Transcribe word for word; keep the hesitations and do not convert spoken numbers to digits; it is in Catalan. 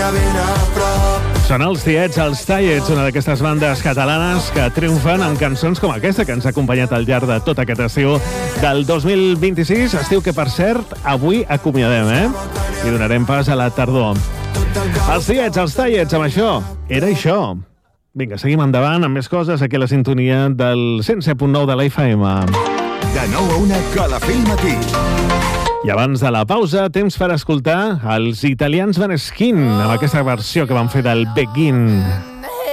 ja ben a prop. Són els Tiets, els Tallets, una d'aquestes bandes catalanes que triomfen amb cançons com aquesta que ens ha acompanyat al llarg de tot aquest estiu del dos mil vint-i-sis, estiu que, per cert, avui acomiadem, eh? I donarem pas a la tardor. Els Tiets, els Tallets, amb això, era això. Vinga, seguim endavant amb més coses aquí a la sintonia del cent set punt nou de la F M. De nou a una, Calafell Matí. I abans de la pausa, temps per escoltar els italians Maneskin amb aquesta versió que van fer del Begin.